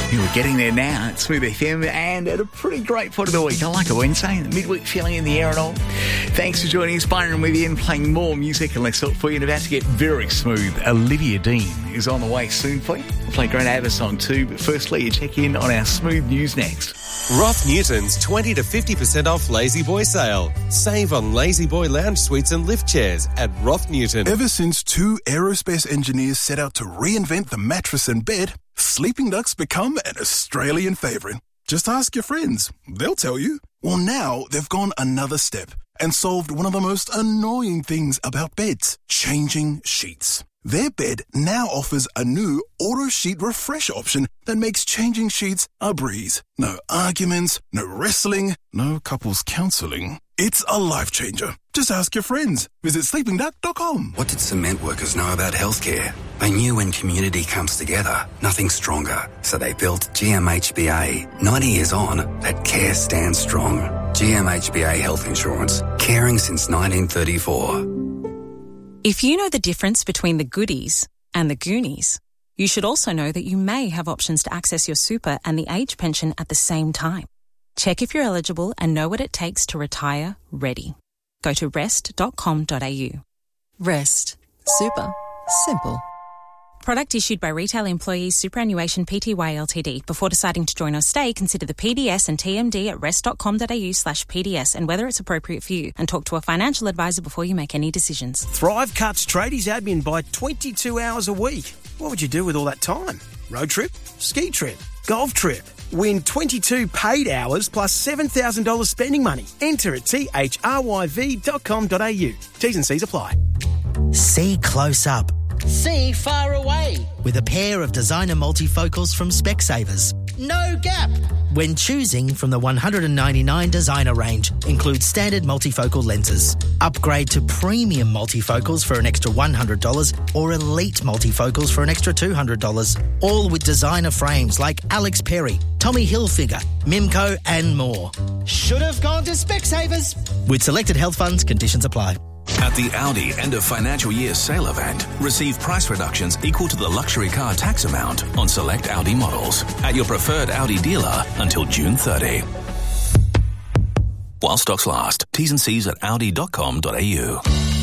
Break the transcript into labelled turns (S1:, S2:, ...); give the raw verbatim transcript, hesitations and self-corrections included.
S1: You're getting there now at Smooth F M and at a pretty great point of the week. I like a Wednesday, the midweek feeling in the air and all. Thanks for joining us. Byron with you and playing more music and less thought for you. And about to get very smooth, Olivia Dean is on the way soon for you. We'll play a great ABBA song too, but firstly, you check in on our smooth news next.
S2: Roth Newton's twenty to fifty percent off Lazy Boy sale. Save on Lazy Boy lounge suites and lift chairs at Roth Newton.
S3: Ever since two aerospace engineers set out to reinvent the mattress and bed, Sleeping Duck's become an Australian favourite. Just ask your friends. They'll tell you. Well, now they've gone another step and solved one of the most annoying things about beds, changing sheets. Their bed now offers a new auto sheet refresh option that makes changing sheets a breeze. No arguments, no wrestling, no couples counselling. It's a life changer. Just ask your friends. Visit sleeping duck dot com.
S4: What did cement workers know about healthcare? They knew when community comes together, nothing's stronger. So they built G M H B A. ninety years on, that care stands strong. G M H B A Health Insurance. Caring since nineteen thirty-four.
S5: If you know the difference between the goodies and the Goonies, you should also know that you may have options to access your super and the age pension at the same time. Check if you're eligible and know what it takes to retire ready. Go to rest dot com dot a u.
S6: Rest. Super. Simple.
S5: Product issued by Retail Employees Superannuation Pty Ltd. Before deciding to join or stay, consider the P D S and T M D at rest dot com dot a u slash P D S and whether it's appropriate for you, and talk to a financial advisor before you make any decisions.
S7: Thrive cuts tradies admin by twenty-two hours a week. What would you do with all that time? Road trip? Ski trip? Golf trip? Win twenty-two paid hours plus seven thousand dollars spending money. Enter at T H R Y V dot com dot a u. T's and C's apply.
S8: See close up.
S9: See far away.
S8: With a pair of designer multifocals from Specsavers.
S9: No gap.
S8: When choosing from the one hundred ninety-nine designer range, includes standard multifocal lenses. Upgrade to premium multifocals for an extra one hundred dollars or elite multifocals for an extra two hundred dollars. All with designer frames like Alex Perry, Tommy Hilfiger, Mimco and more.
S9: Should have gone to Specsavers.
S8: With selected health funds, conditions apply.
S10: At the Audi end of financial year sale event, receive price reductions equal to the luxury car tax amount on select Audi models at your preferred Audi dealer until June thirtieth. While stocks last. T's and C's at audi dot com dot a u.